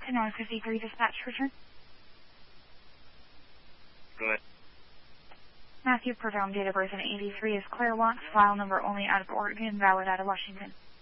North 53 dispatch return. Go ahead. Matthew Perdome, date of birth in 83 is Claire Watts, file number only out of Oregon, valid out of Washington.